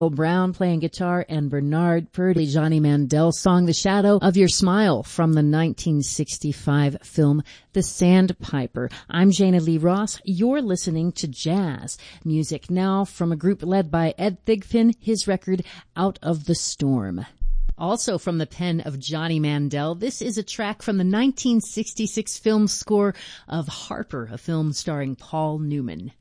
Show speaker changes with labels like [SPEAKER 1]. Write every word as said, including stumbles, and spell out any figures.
[SPEAKER 1] Brown playing guitar, and Bernard Purdie. Johnny Mandel song The Shadow of Your Smile from the nineteen sixty-five film The Sandpiper. I'm Jana Lee Ross. You're listening to jazz music now from a group led by Ed Thigpen, his record Out of the Storm. Also from the pen of Johnny Mandel, this is a track from the nineteen sixty-six film score of Harper, a film starring Paul Newman.